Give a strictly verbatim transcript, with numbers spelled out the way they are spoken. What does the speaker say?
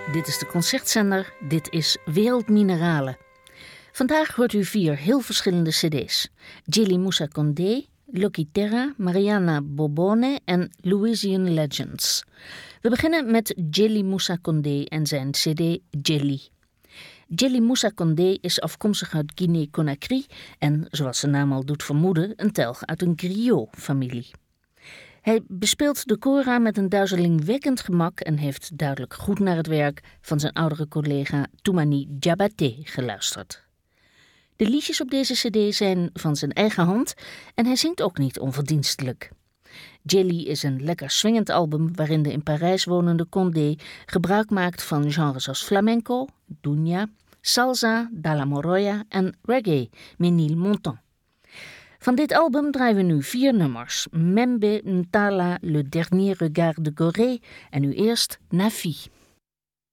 Dit is de Concertzender, dit is Wereldmineralen. Vandaag hoort u vier heel verschillende cd's. Djely Moussa Condé, Lucky Terra, Mariana Bobone en Louisian Legends. We beginnen met Djely Moussa Condé en zijn cd Djely. Djely Moussa Condé is afkomstig uit Guinée-Conakry en, zoals zijn naam al doet vermoeden, een telg uit een griot-familie. Hij bespeelt de kora met een duizelingwekkend gemak en heeft duidelijk goed naar het werk van zijn oudere collega Toumani Diabaté geluisterd. De liedjes op deze cd zijn van zijn eigen hand en hij zingt ook niet onverdienstelijk. Djely is een lekker swingend album waarin de in Parijs wonende Condé gebruik maakt van genres als flamenco, dunya, salsa, dalla moroya en reggae, Ménilmontant. Van dit album draaien we nu vier nummers. Membe Ntala, Le Dernier Regard de Gorée en nu eerst Nafi.